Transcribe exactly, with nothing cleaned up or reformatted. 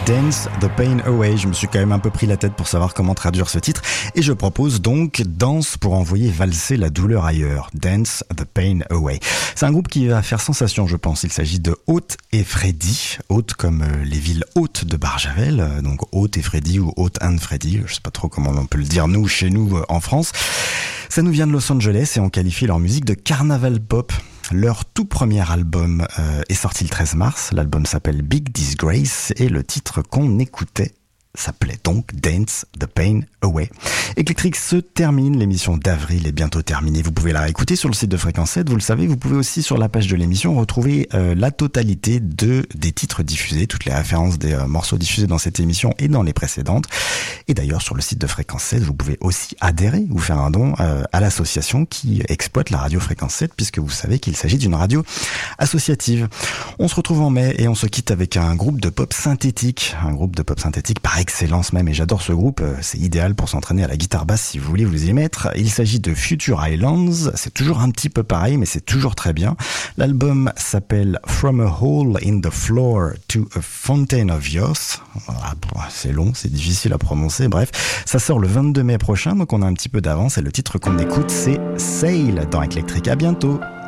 Dance the Pain Away. Je me suis quand même un peu pris la tête pour savoir comment traduire ce titre et je propose donc Danse pour envoyer valser la douleur ailleurs. Dance the Pain Away. C'est un groupe qui va faire sensation, je pense. Il s'agit de Haute et Freddy. Haute comme les villes hautes de Barjavel, donc Haute et Freddy ou Haute and Freddy. Je sais pas trop comment on peut le dire nous, chez nous en France. Ça nous vient de Los Angeles et on qualifie leur musique de carnaval pop. Leur tout premier album euh, est sorti le treize mars. L'album s'appelle Big Disgrace et le titre qu'on écoutait s'appelait donc Dance the Pain Away. Eclectric se termine, l'émission d'avril est bientôt terminée. Vous pouvez la réécouter sur le site de Fréquence sept, vous le savez. Vous pouvez aussi sur la page de l'émission retrouver euh, la totalité de des titres diffusés, toutes les références des euh, morceaux diffusés dans cette émission et dans les précédentes. Et d'ailleurs sur le site de Fréquence sept, vous pouvez aussi adhérer ou faire un don euh, à l'association qui exploite la radio Fréquence sept, puisque vous savez qu'il s'agit d'une radio associative. On se retrouve en mai et on se quitte avec un groupe de pop synthétique, un groupe de pop synthétique par excellence même, et j'adore ce groupe, c'est idéal pour s'entraîner à la guitare basse si vous voulez vous y mettre. Il s'agit de Future Islands, c'est toujours un petit peu pareil mais c'est toujours très bien. L'album s'appelle From a Hole in the Floor to a Fountain of Youth. C'est long, c'est difficile à prononcer, bref, ça sort le vingt-deux mai prochain, donc on a un petit peu d'avance et le titre qu'on écoute c'est Sail dans Eclectric. À bientôt.